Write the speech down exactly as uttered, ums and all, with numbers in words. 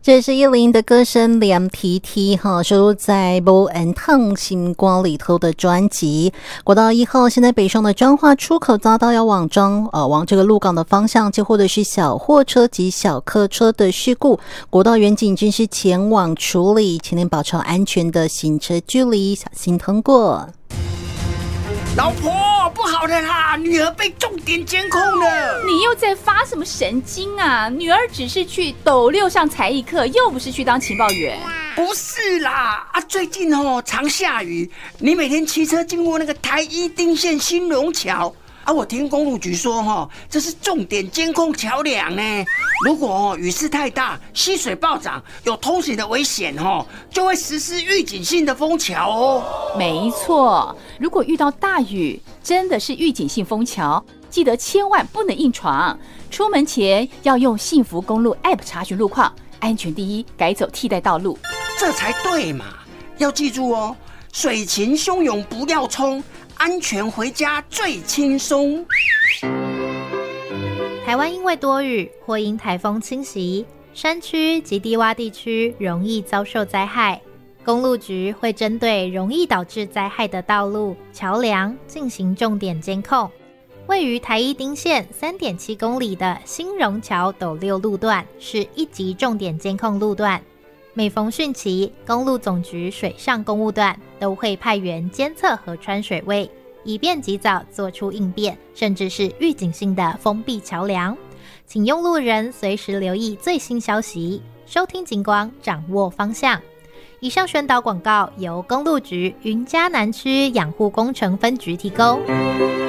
这是叶玲的歌声两 T T 哈，收录在《无恩烫星光》里头的专辑。国道一号现在北上的彰化出口匝道要往彰呃往这个鹿港的方向接获的是小货车及小客车的事故，国道员警正式前往处理，请您保持安全的行车距离，小心通过。 老婆，不好的啦，女儿被重点监控了。 你又在发什么神经啊？女儿只是去斗六上才艺课，又不是去当情报员。 不是啦，啊，最近哦常下雨，你每天骑车经过那个台一丁线新荣桥啊，我听公路局说哦，这是重点监控桥梁呢。如果哦雨势太大，溪水暴涨，有通行的危险哦，就会实施预警性的封桥哦。 没错，如果遇到大雨，真的是预警性封桥，记得千万不能硬闯。出门前要用幸福公路 App 查询路况，安全第一，改走替代道路， 这才对嘛！要记住哦，水情汹涌不要冲，安全回家最轻松。 台湾因为多雨或因台风侵袭，山区及低洼地区容易遭受灾害。公路局会针对容易导致灾害的道路、桥梁进行重点监控。位于台一丁线 三点七公里的新荣桥斗六路段是一级重点监控路段。每逢汛期，公路总局水上公务段都会派员监测河川水位，以便及早做出应变，甚至是预警性的封闭桥梁。请用路人随时留意最新消息，收听警广，掌握方向。以上宣导广告由公路局云嘉南区养护工程分局提供。